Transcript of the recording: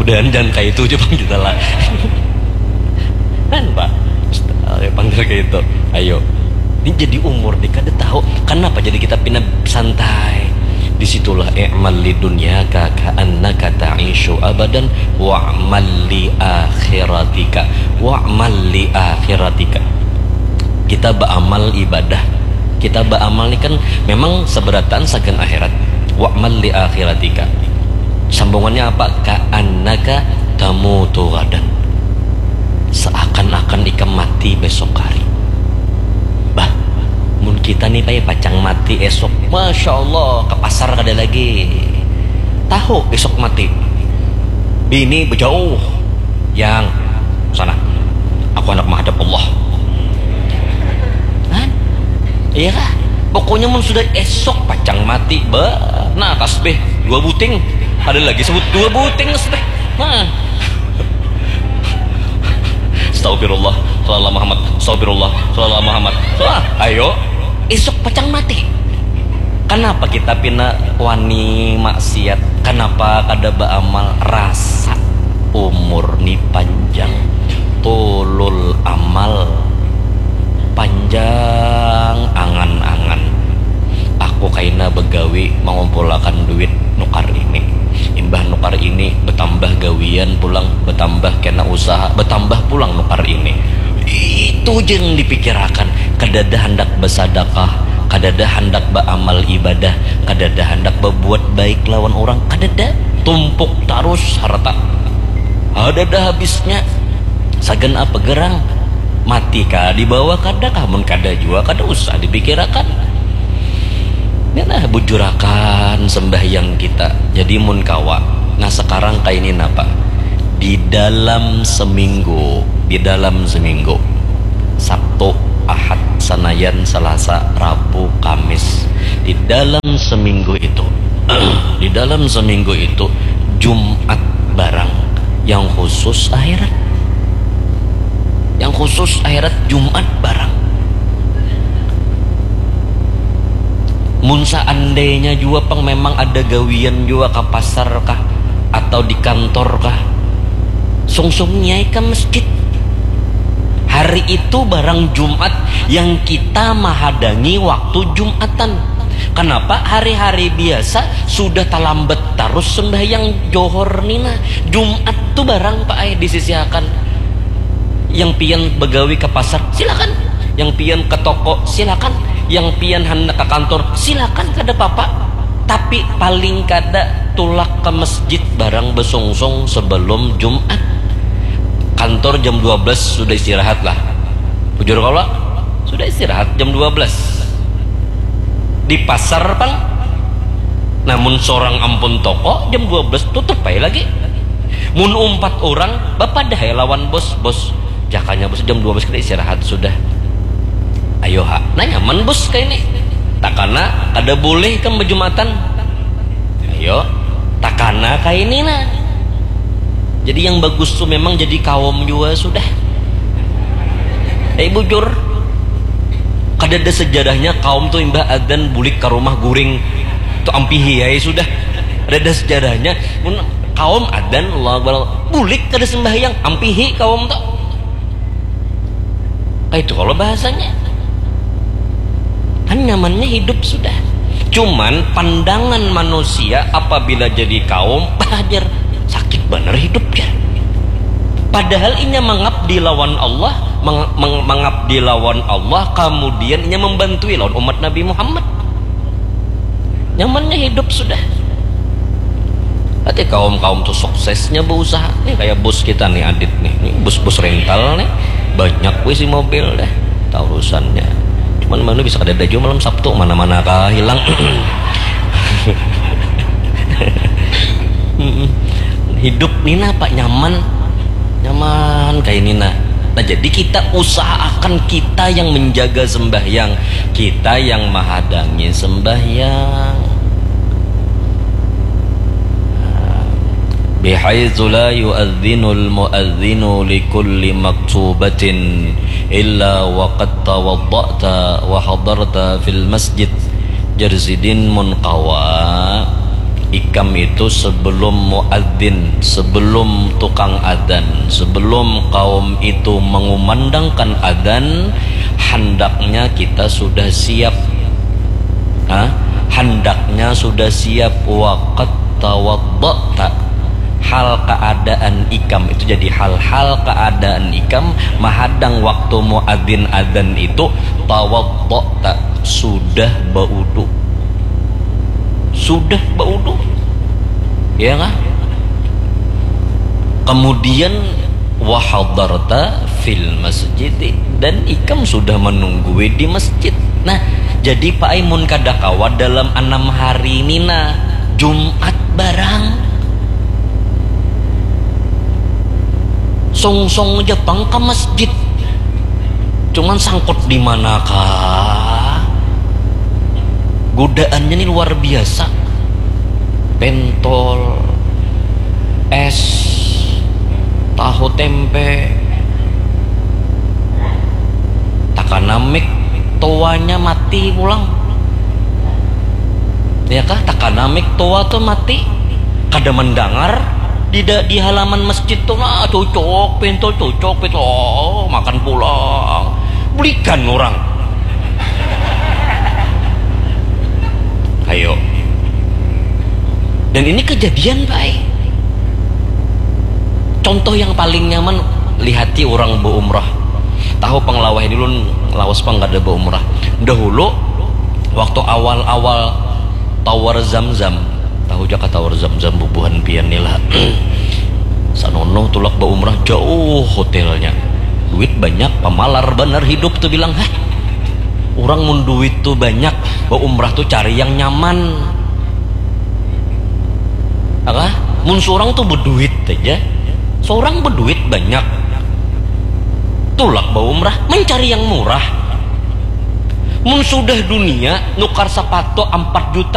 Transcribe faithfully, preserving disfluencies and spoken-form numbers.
mudah-mudahan jangan kayak itu aja bang kita lah. Kan pak Ustaz, panggil kayak itu. Ayo ini jadi umur nih kada tahu kenapa jadi kita pindah santai. Disitulah i'mal li dunyaka ka'annaka ta'ishu abadan wa'mal li akhiratika wa'mal li akhiratika. Kita beramal ibadah, kita beramal ini kan memang seberatan sagan akhirat. Wa'mal li akhiratika, sambungannya apa? Ka'annaka tamutu gadan, seakan-akan ikam mati besok hari. Bah, mun kita nih pakai pacang mati esok, masya Allah ke pasar kada lagi tahu esok mati. Bini berjauh yang sana, aku anak menghadap Allah kan? Iya kah? Pokoknya mun sudah esok pacang mati bah, nah tasbih dua buting, ada lagi sebut dua buting tasbih. Nah Astagfirullah, Sallallahu Muhammad, Astagfirullah, Sallallahu Muhammad. Wah, ayo, esok pacang mati. Kenapa kita pina wani maksiat? Kenapa kada beramal? Rasa umur ni panjang, tulul amal panjang angan-angan. Aku kaina begawi mengumpulkan duit nukar ini, imbah nukar ini bertambah gawian pulang, bertambah kena usaha, bertambah pulang nukar ini. Itu yang dipikirkan. Kadada hendak bersadakah, kadada hendak beramal ibadah, kadada hendak berbuat baik lawan orang, kadada tumpuk terus harta, ada habisnya. Sagan apa gerang mati kah dibawa kada kah, mun kada jua kada usah dipikirkan. Nah bujurakan sembahyang kita jadi mun kawa. Nah sekarang kayak ini napa di dalam seminggu, di dalam seminggu Sabtu, Ahad, Senayan, Selasa, Rabu, Kamis, di dalam seminggu itu di dalam seminggu itu Jumat barang yang khusus akhirat, yang khusus akhirat Jumat barang. Mun seandainya juga peng memang ada gawian juga ke pasar kah atau di kantor kah, sungsungnya ke masjid hari itu barang Jumat yang kita menghadangi waktu Jumatan. Kenapa? Hari-hari biasa sudah talambat terus sembahyang johor nina. Jumat tuh barang pak ay disisihakan. Yang pian begawi ke pasar silakan, yang pian ke toko silakan, yang pian hendak ke kantor silakan, kada apa-apa. Tapi paling kada tulak ke masjid barang besungsung sebelum Jumat. Kantor jam dua belas sudah istirahat lah, bujur kalau sudah istirahat jam dua belas. Di pasar pang namun seorang ampun toko jam dua belas tutup aja lagi. Mun empat orang bapak dah lawan bos, bos jakanya bos jam dua belas kita istirahat sudah. Ayo ha, nah nyaman bos kayak ini. Takana ada boleh kan berjumatan. Ayo, takana kayak ini nah. Jadi yang bagus tuh memang jadi kaum juga sudah. Eh bujur, kadada sejarahnya kaum tuh imbah adzan bulik ke rumah guring tuh ampihi ya sudah. Ada sejarahnya kaum adzan Allah Akbar bulik kada sembahyang ampihi kaum tuh. Kayak itu kalau bahasanya. Kan nyamannya hidup sudah. Cuman pandangan manusia apabila jadi kaum bahajar sakit bener hidupnya. Padahal inya mengabdi lawan Allah, meng, meng, mengabdi lawan Allah, kemudian inya membantu lawan umat Nabi Muhammad. Nyamannya hidup sudah. Berarti kaum-kaum tuh suksesnya berusaha. Nih kayak bos kita nih Adit nih, nih bos-bos rental nih banyak wis mobil deh, tahu urusannya. Cuman mana bisa kada daju malam Sabtu, mana-mana kah hilang. Hidup Nina pak nyaman, nyaman kayak Nina. Nah jadi kita usahakan kita yang menjaga sembahyang, kita yang menghadangi sembahyang. Bihaitsu la yu'adzinu al-mu'adzinu likulli maktubatin illa waqad tawadda'ta wa hadarta fil masjid. Jarzidin munqawa Ikam itu sebelum muadzin, sebelum tukang adzan, sebelum kaum itu mengumandangkan adzan, hendaknya kita sudah siap. Hah? Hendaknya sudah siap. Waqad tawadda'ta. Hal keadaan ikam itu jadi hal-hal keadaan ikam mahadang waktu muadzin adzan itu. Tawadda'ta, sudah baudu, sudah baudu, ya kan? Kemudian wahadarta fil masjid, dan ikam sudah menunggu di masjid. Nah, jadi Pak Aimun kadakawa dalam enam hari ini nah Jumat barang song-song Jepang ke masjid, cuman sangkut di manakah? Godaannya ini luar biasa. Pentol, es, tahu tempe, takanamik tuanya mati pulang. Ya kah? Takanamik tua tuh mati. Kada mendengar di di halaman masjid tuh lah cocok pentol cocok pentol, oh, makan pulang. Belikan orang. Ayo. Dan ini kejadian baik. Contoh yang paling nyaman, lihati orang berumrah. Tahu pengelawah ini dulu lawas pang gak ada berumrah. Dahulu waktu awal-awal Tower Zam-Zam, tahu jaka Tower Zam-Zam bubuhan pian nila. Sanono tulak berumrah jauh hotelnya. Duit banyak, pamalar bener hidup tuh bilang, "Hah, orang mun duit tuh banyak, berumrah tuh cari yang nyaman." Apa? Mun seorang tuh berduit aja, seorang berduit banyak, tulak berumrah mencari yang murah. Mun sudah dunia nukar sepatu empat juta